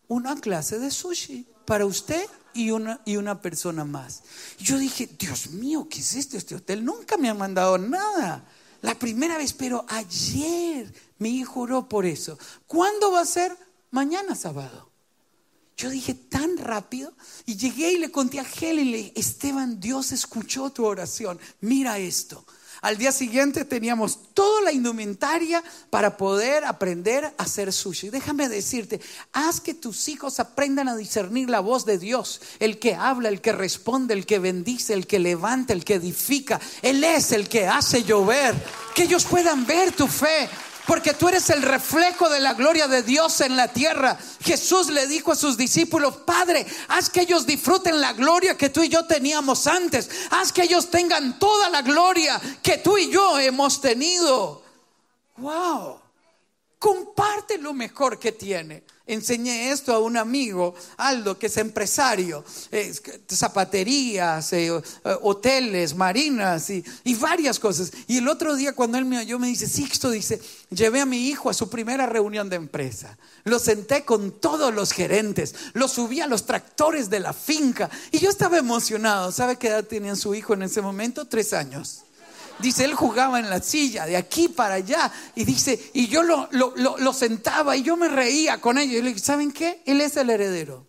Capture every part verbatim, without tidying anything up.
una clase de sushi para usted y una, y una persona más. Yo dije, Dios mío, ¿qué es esto? Este hotel nunca me ha mandado nada. La primera vez, pero ayer mi hijo oró por eso. ¿Cuándo va a ser? Mañana sábado. Yo dije tan rápido y llegué y le conté a Helen y le dije, Esteban, Dios escuchó tu oración, mira esto. Al día siguiente teníamos toda la indumentaria para poder aprender a hacer sushi. Déjame decirte, haz que tus hijos aprendan a discernir la voz de Dios. El que habla, el que responde, el que bendice, el que levanta, el que edifica. Él es el que hace llover. Que ellos puedan ver tu fe, porque tú eres el reflejo de la gloria de Dios en la tierra. Jesús le dijo a sus discípulos, Padre, haz que ellos disfruten la gloria que tú y yo teníamos antes. Haz que ellos tengan toda la gloria que tú y yo hemos tenido. Wow. Comparte lo mejor que tiene. Enseñé esto a un amigo, Aldo, que es empresario, eh, zapaterías, eh, hoteles, marinas y, y varias cosas. Y el otro día cuando él me oyó me dice, Sixto, dice, llevé a mi hijo a su primera reunión de empresa. Lo senté con todos los gerentes, lo subí a los tractores de la finca y yo estaba emocionado. ¿Sabe qué edad tenía su hijo en ese momento? Tres años. Dice, él jugaba en la silla de aquí para allá. Y dice, y yo lo, lo, lo, lo sentaba y yo me reía con ellos. Y le dije, ¿saben qué? Él es el heredero.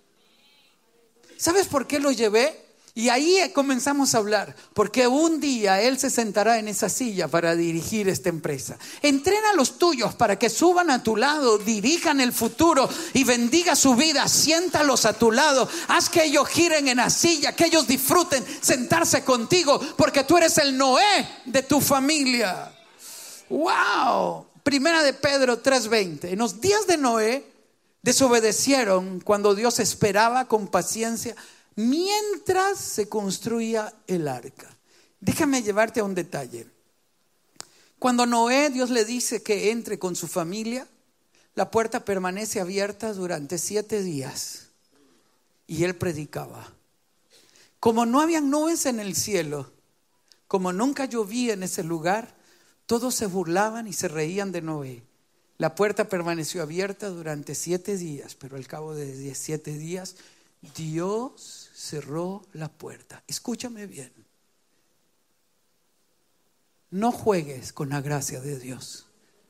¿Sabes por qué lo llevé? Y ahí comenzamos a hablar, porque un día él se sentará en esa silla para dirigir esta empresa. Entrena a los tuyos para que suban a tu lado, dirijan el futuro y bendiga su vida. Siéntalos a tu lado, haz que ellos giren en la silla, que ellos disfruten sentarse contigo, porque tú eres el Noé de tu familia. ¡Wow! Primera de Pedro tres veinte. En los días de Noé desobedecieron cuando Dios esperaba con paciencia mientras se construía el arca. Déjame llevarte a un detalle. Cuando Noé, Dios le dice que entre con su familia, la puerta permanece abierta durante siete días y él predicaba. Como no habían nubes en el cielo, como nunca llovía en ese lugar, todos se burlaban y se reían de Noé. La puerta permaneció abierta durante siete días, pero al cabo de siete días Dios cerró la puerta. Escúchame bien. No juegues con la gracia de Dios.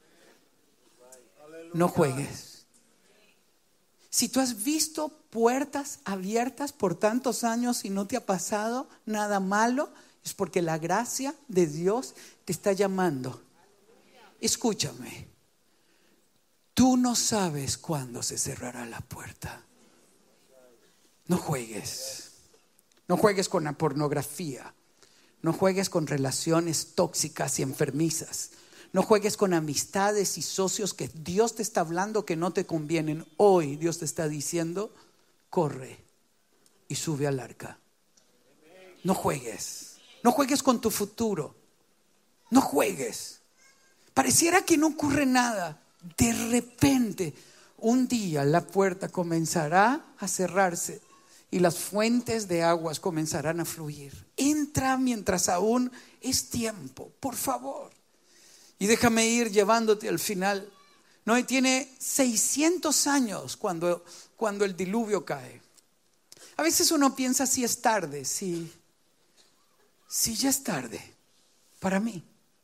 No juegues. Si tú has visto puertas abiertas por tantos años y no te ha pasado nada malo, es porque la gracia de Dios te está llamando. Escúchame. Tú no sabes cuándo se cerrará la puerta. No juegues. No juegues con la pornografía. No juegues con relaciones tóxicas y enfermizas. No juegues con amistades y socios que Dios te está hablando que no te convienen. Hoy Dios te está diciendo, corre y sube al arca. No juegues. No juegues con tu futuro. No juegues. Pareciera que no ocurre nada. De repente, un día la puerta comenzará a cerrarse y las fuentes de aguas comenzarán a fluir. Entra mientras aún es tiempo, por favor. Y déjame ir llevándote al final. Noé tiene seiscientos años cuando, cuando el diluvio cae. A veces uno piensa si es tarde, si, si ya es tarde para mí.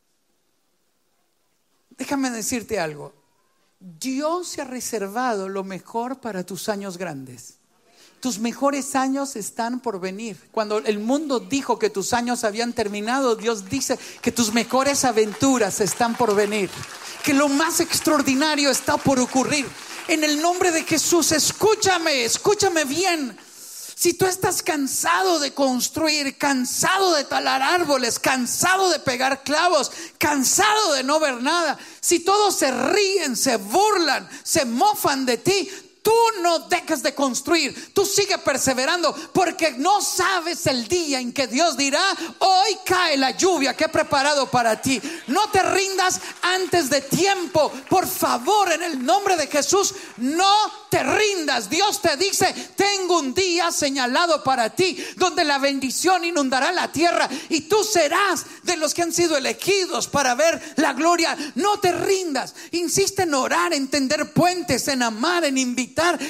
Déjame decirte algo. Dios se ha reservado lo mejor para tus años grandes. Tus mejores años están por venir. Cuando el mundo dijo que tus años habían terminado, Dios dice que tus mejores aventuras están por venir, que lo más extraordinario está por ocurrir. En el nombre de Jesús, escúchame, escúchame bien. Si tú estás cansado de construir, cansado de talar árboles, cansado de pegar clavos, cansado de no ver nada, si todos se ríen, se burlan, se mofan de ti, tú no dejes de construir, tú sigue perseverando, porque no sabes el día en que Dios dirá, hoy cae la lluvia que he preparado para ti. No te rindas antes de tiempo, por favor, en el nombre de Jesús, no te rindas. Dios te dice, tengo un día señalado para ti, donde la bendición inundará la tierra y tú serás de los que han sido elegidos para ver la gloria. No te rindas, insiste en orar, en tender puentes, en amar, en invitar.